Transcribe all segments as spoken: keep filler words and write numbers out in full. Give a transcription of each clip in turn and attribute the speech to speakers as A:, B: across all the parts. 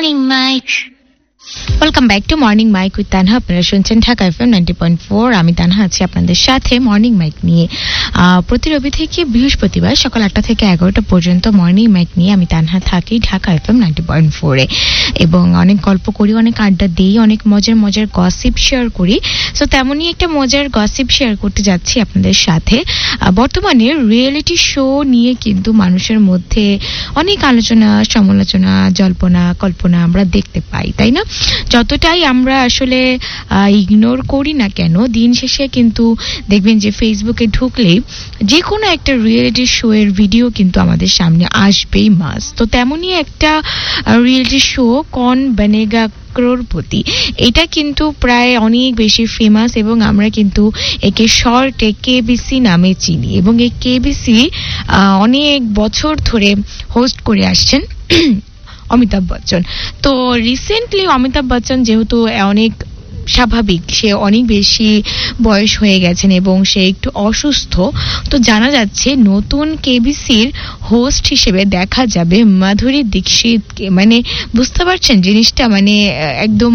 A: Morning Mike.
B: Welcome back to morning mic with Tanha. আপনারা শুনছেন Dhaka FM ninety point four. আমি তানহা আছি আপনাদের সাথে মর্নিং মাইক নিয়ে। প্রতি রবি থেকে বৃহস্পতিবার সকাল আটটা থেকে এগারোটা পর্যন্ত মর্নিং মাইক নিয়ে আমি তানহা থাকি ঢাকা এফএম নাইনটি পয়েন্ট ফোরে, এবং অনেক গল্প করি, অনেক আড্ডা দিই, অনেক মজার মজার গসিপ শেয়ার করি। সো তেমনই একটা মজার গসিপ শেয়ার করতে যাচ্ছি আপনাদের সাথে। বর্তমানে রিয়েলিটি শো নিয়ে কিন্তু মানুষের মধ্যে অনেক আলোচনা, সমালোচনা, জল্পনা কল্পনা আমরা দেখতে পাই, তাই না? যতটাই আমরা আসলে ইগনোর করি না কেন, দিন শেষে কিন্তু দেখবেন যে ফেসবুকে ঢুকলেই যে কোনো একটা রিয়েলিটি শো এর ভিডিও কিন্তু আমাদের সামনে আসবেই মাস। তো তেমনই একটা রিয়েলিটি শো কৌন বনেগা করোড়পতি, এটা কিন্তু প্রায় অনেক বেশি ফেমাস, এবং আমরা কিন্তু একে শর্টে কেবিসি নামে চিনি, এবং এই কেবিসি অনেক বছর ধরে হোস্ট করে আসছেন অমিতাভ বচ্চন। তো রিসেন্টলি অমিতাভ বচ্চন যেহেতু অনেক স্বাভাবিক, সে অনেক বেশি বয়স হয়ে গেছেন এবং সে একটু অসুস্থ, তো জানা যাচ্ছে নতুন কেবিসির হোস্ট হিসেবে দেখা যাবে মাধুরী দীক্ষিতকে। মানে বুঝতে পারছেন জিনিসটা, মানে একদম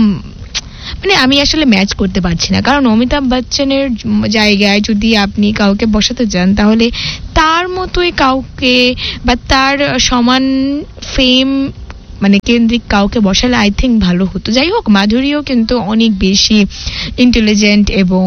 B: মানে আমি আসলে ম্যাচ করতে পারছি না, কারণ অমিতাভ বচ্চনের জায়গায় যদি আপনি কাউকে বসাতে চান তাহলে তার মতোই কাউকে বা তার সমান ফেম মানে কেন্দ্রিক কাউকে বসালে আই থিঙ্ক ভালো হতো। যাই হোক, মাধুরীও কিন্তু অনেক বেশি ইন্টেলিজেন্ট এবং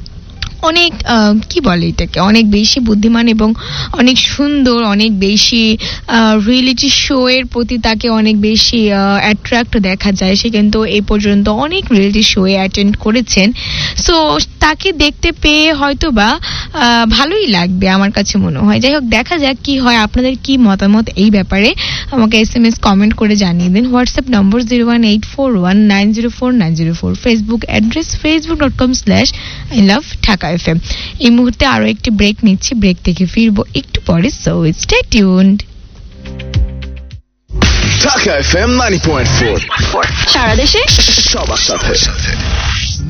B: অনেক কি বলে এটাকে, অনেক বেশি বুদ্ধিমান এবং অনেক সুন্দর, অনেক বেশি রিয়েলিটি শো এর প্রতি তাকে অনেক বেশি অ্যাট্রাক্ট দেখা যায়। সে কিন্তু এই পর্যন্ত অনেক রিয়েলিটি শো এ অ্যাটেন্ড করেছেন। সো তাকে দেখতে পেয়ে হয়তো বা ভালোই লাগবে আমার কাছে মনে হয়। যাই হোক, দেখা যাক কি হয়। আপনাদের কি মতামত এই ব্যাপারে আমাকে এস এম এস কমেন্ট করে জানিয়ে দিন। WhatsApp number zero one eight four one nine zero four nine zero four, Facebook address Facebook dot com slash I love Dhaka FM. এই মুহূর্তে আরো একটি ব্রেক নিচ্ছি, ব্রেক থেকে ফিরবো একটু পরে। So stay tuned.
C: Dhaka FM ninety point four,
A: সারা দেশে
C: সবার সাথে।